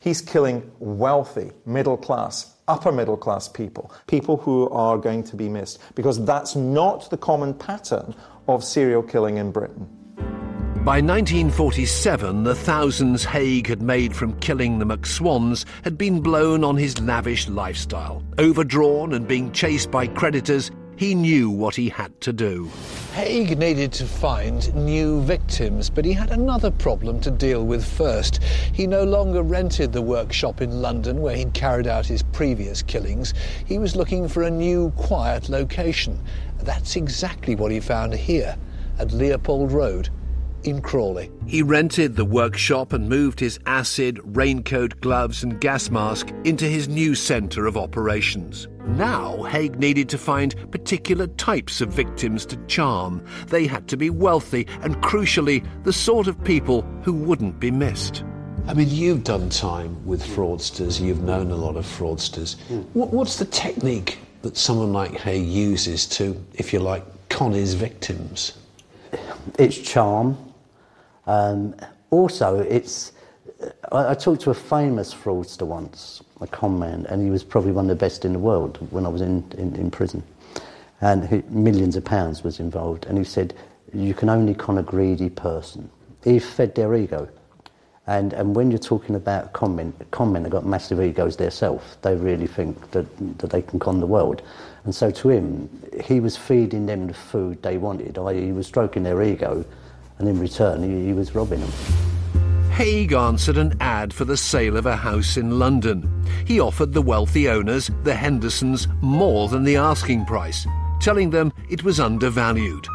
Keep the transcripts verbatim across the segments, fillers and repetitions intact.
He's killing wealthy, middle class, upper middle class people, people who are going to be missed, because that's not the common pattern of serial killing in Britain. By nineteen forty-seven, the thousands Haig had made from killing the McSwans had been blown on his lavish lifestyle. Overdrawn and being chased by creditors, he knew what he had to do. Haig needed to find new victims, but he had another problem to deal with first. He no longer rented the workshop in London where he'd carried out his previous killings. He was looking for a new, quiet location. That's exactly what he found here, at Leopold Road, in Crawley. He rented the workshop and moved his acid, raincoat, gloves and gas mask into his new centre of operations. Now Haig needed to find particular types of victims to charm. They had to be wealthy and, crucially, the sort of people who wouldn't be missed. I mean, you've done time with fraudsters, you've known a lot of fraudsters. Mm. What, what's the technique that someone like Haig uses to, if you like, con his victims? It's charm. Um, also, it's... I, I talked to a famous fraudster once, a con man, and he was probably one of the best in the world when I was in, in, in prison. And he, millions of pounds was involved. And he said, you can only con a greedy person. He fed their ego. And and when you're talking about con men, con men have got massive egos themselves. They really think that, that they can con the world. And so to him, he was feeding them the food they wanted, that is he was stroking their ego, and in return, he, he was robbing them. Haig answered an ad for the sale of a house in London. He offered the wealthy owners, the Hendersons, more than the asking price, telling them it was undervalued.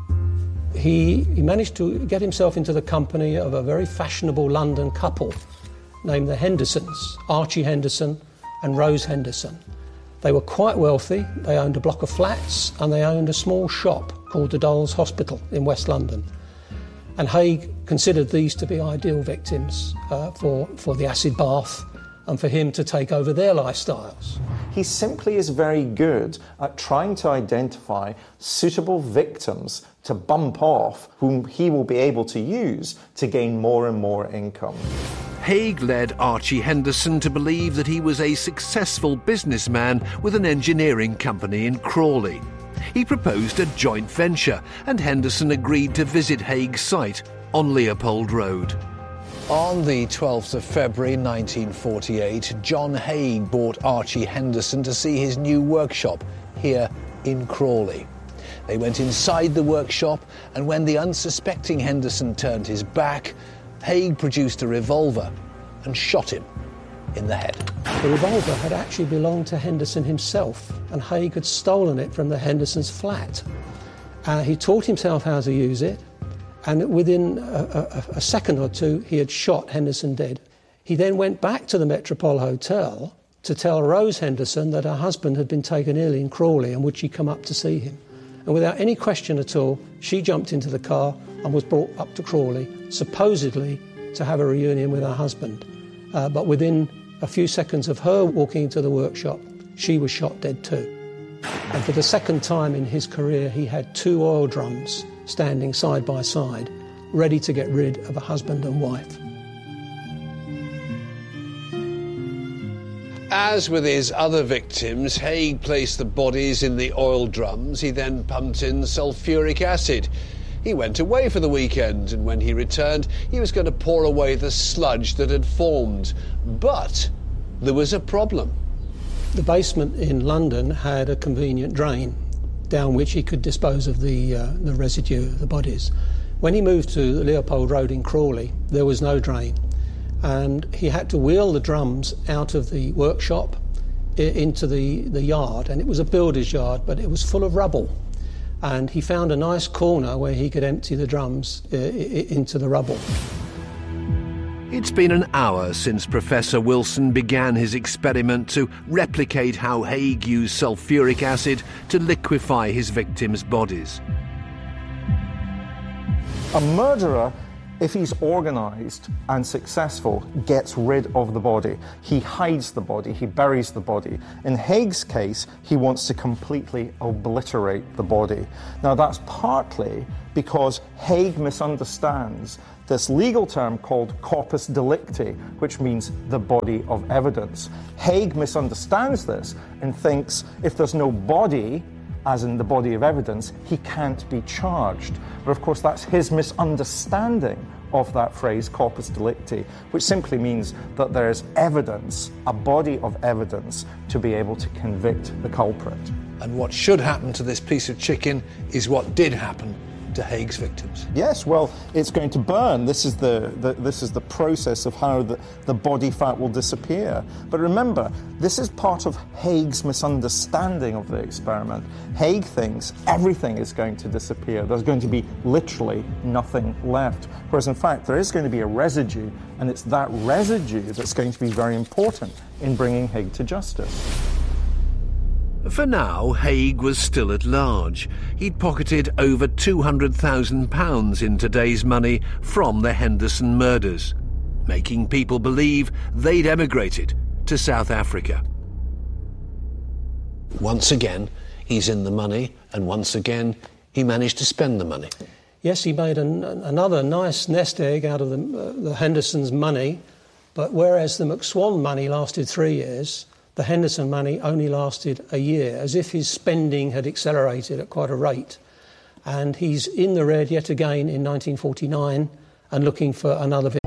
He, he managed to get himself into the company of a very fashionable London couple named the Hendersons, Archie Henderson and Rose Henderson. They were quite wealthy. They owned a block of flats and they owned a small shop called the Dolls Hospital in West London. And Haig considered these to be ideal victims uh, for, for the acid bath and for him to take over their lifestyles. He simply is very good at trying to identify suitable victims to bump off, whom he will be able to use to gain more and more income. Haig led Archie Henderson to believe that he was a successful businessman with an engineering company in Crawley. He proposed a joint venture, and Henderson agreed to visit Haig's site on Leopold Road. On the twelfth of February nineteen forty-eight, John Haig brought Archie Henderson to see his new workshop here in Crawley. They went inside the workshop, and when the unsuspecting Henderson turned his back, Haig produced a revolver and shot him in the head. The revolver had actually belonged to Henderson himself, and Haig had stolen it from the Hendersons' flat. Uh, he taught himself how to use it, and within a, a, a second or two, he had shot Henderson dead. He then went back to the Metropole Hotel to tell Rose Henderson that her husband had been taken ill in Crawley and would she come up to see him. And without any question at all, she jumped into the car and was brought up to Crawley, supposedly to have a reunion with her husband. Uh, but within a few seconds of her walking into the workshop, she was shot dead too. And for the second time in his career, he had two oil drums standing side by side, ready to get rid of a husband and wife. As with his other victims, Haig placed the bodies in the oil drums. He then pumped in sulphuric acid. He went away for the weekend, and when he returned, he was going to pour away the sludge that had formed. But there was a problem. The basement in London had a convenient drain down which he could dispose of the, uh, the residue of the bodies. When he moved to Leopold Road in Crawley, there was no drain, and he had to wheel the drums out of the workshop I- into the, the yard, and it was a builder's yard, but it was full of rubble. And he found a nice corner where he could empty the drums uh, I- into the rubble. It's been an hour since Professor Wilson began his experiment to replicate how Haig used sulphuric acid to liquefy his victims' bodies. A murderer, if he's organised and successful, gets rid of the body. He hides the body, he buries the body. In Haig's case, he wants to completely obliterate the body. Now, that's partly because Haig misunderstands this legal term called corpus delicti, which means the body of evidence. Haig misunderstands this and thinks if there's no body, as in the body of evidence, he can't be charged. But of course that's his misunderstanding of that phrase, corpus delicti, which simply means that there is evidence, a body of evidence, to be able to convict the culprit. And what should happen to this piece of chicken is what did happen to Haig's victims. Yes, well, it's going to burn. This is the, the this is the process of how the, the body fat will disappear. But remember, this is part of Haig's misunderstanding of the experiment. Haig thinks everything is going to disappear. There's going to be literally nothing left. Whereas in fact, there is going to be a residue, and it's that residue that's going to be very important in bringing Haig to justice. For now, Haig was still at large. He'd pocketed over two hundred thousand pounds in today's money from the Henderson murders, making people believe they'd emigrated to South Africa. Once again, he's in the money, and once again, he managed to spend the money. Yes, he made an, another nice nest egg out of the, uh, the Henderson's money, but whereas the McSwan money lasted three years, the Henderson money only lasted a year, as if his spending had accelerated at quite a rate. And he's in the red yet again in nineteen forty-nine and looking for another victim.